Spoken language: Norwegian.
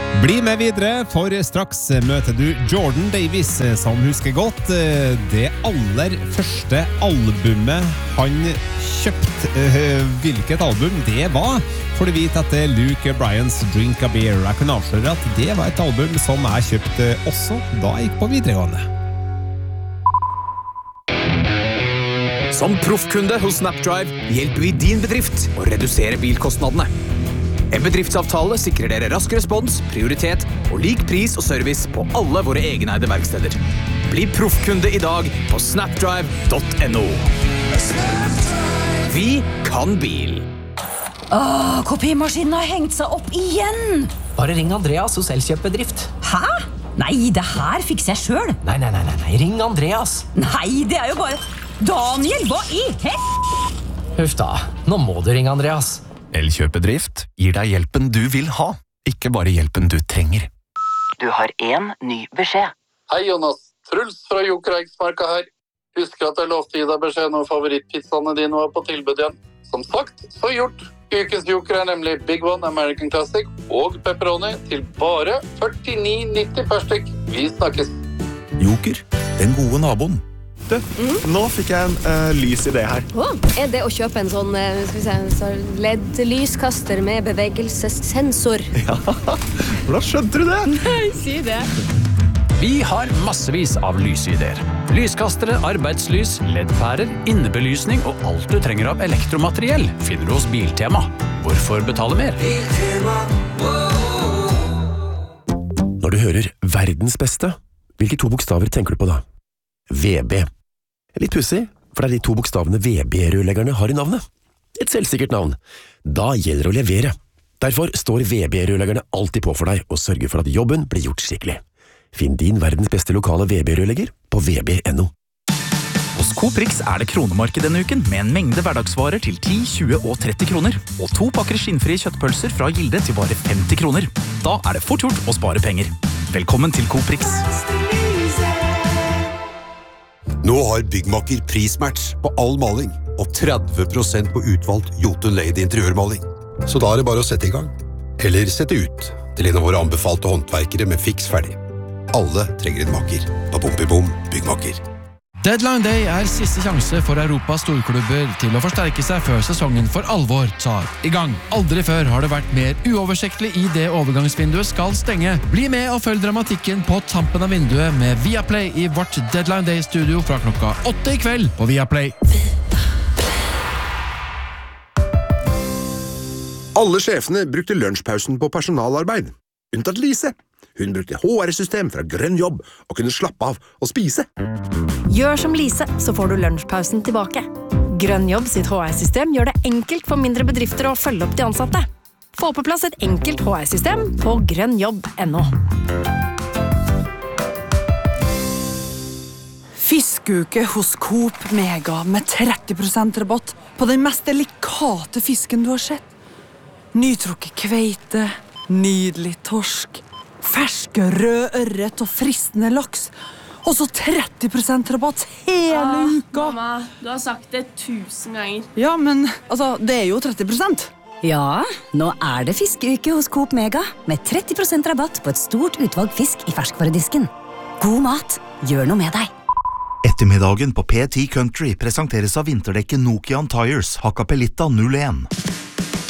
Bli med videre, for straks møter du Jordan Davis, som husker godt det aller første albumet han kjøpte. Hvilket album det var, får du vite etter Luke Bryans Drink a Beer. Jeg kan avsløre at det var et album som jeg kjøpte også da jeg gikk på videregående. Som proffkunde hos Snapdrive hjelper vi din bedrift å redusere bilkostnadene. En bedriftsavtale sikrer dere rask respons, prioritet og lik pris og service på alle våre egeneide verksteder. Bli proffkunde i dag på snapdrive.no. Vi kan bil. Kopimaskinen har hengt seg opp igjen. Bare ring Andreas hos Elkjøp-bedrift. Hæ? Nei, det her fikser jeg selv. Nei, ring Andreas. Nei, det er jo bare... Daniel, hva i Huff da, nå må du ringe Andreas. Elkjøp-bedrift gir deg hjelpen du vil ha, ikke bare hjelpen du trenger. Du har en ny beskjed. Hei Jonas, Truls fra Jokereiksmarka her. Husker at jeg lovte å gi deg beskjed når favorittpizzaene dine var på tilbud igjen. Som sagt, så gjort. Ukens joker er nemlig Big One American Classic og pepperoni til bare 49,90 per stykk. Vi snakkes. Joker, den gode naboen. Nå fikk jeg en lys idé her. Er det å kjøpe en sånn LED-lyskaster med bevegelsessensor? Ja, hvordan skjønte du det? Nei, si det. Vi har massevis av lysideer. Lyskastere, arbeidslys, LED-pærer, innebelysning og alt du trenger av elektromateriell finner du hos Biltema. Hvorfor betale mer? Når du hører verdens beste, hvilke to bokstaver tenker du på da? VB. Litt pussig, for det er de to bokstavene VB-rørleggerne har i navnet. Et selvsikkert navn. Da gjelder det å levere. Derfor står VB-rørleggerne alltid på for deg og sørger for at jobben blir gjort skikkelig. Finn din verdens beste lokale VB-rørlegger på vb.no. Hos Coprix er det kronemarked denne uken med en mengde hverdagsvarer til 10, 20 og 30 kroner. Og 2 pakker skinnfrie kjøttpølser fra Gilde til bare 50 kroner. Da er det fort gjort å spare penger. Velkommen til Coprix. Nå har Byggmakker prismatch på all maling og 30% på utvalgt Jotun Lady interiørmaling. Så da er det bare å sette i gang. Eller sette ut til en av våre anbefalte håndverkere med fiks ferdig. Alle trenger en makker på Bompibom Byggmakker. Deadline Day er siste sjanse for Europas storklubber til å forsterke seg før sesongen for alvor tar i gang. Aldri før har det vært mer uoversiktlig i det overgangsvinduet skal stenge. Bli med og følg dramatikken på tampen av vinduet med Viaplay i vårt Deadline Day-studio fra klokka 8 i kveld på Viaplay. Alle sjefene brukte lunsjpausen på personalarbeid, unntatt Lise. Hun brukte HR-system fra Grønn Jobb og kunne slappe av og spise. Gjør som Lise, så får du lunsjpausen tilbake. Grønn Jobb sitt HR-system gjør det enkelt for mindre bedrifter å følge opp de ansatte. Få på plass et enkelt HR-system på grønnjobb.no. Fiskeuke hos Coop Mega med 30% rabatt på den mest delikate fisken du har sett. Nytrukket kveite, nydelig torsk, ferske rød ørret og fristende laks. Og så 30% rabatt hele uka. Mamma, du har sagt det 1000 ganger. Ja, men det er jo 30%. Ja, nå er det fiskeuke hos Coop Mega med 30% rabatt på et stort utvalg fisk i ferskvaredisken. God mat, gjør noe med deg. Ettermiddagen på PT Country presenteres av vinterdekket Nokian Tires Hakkapeliitta 01.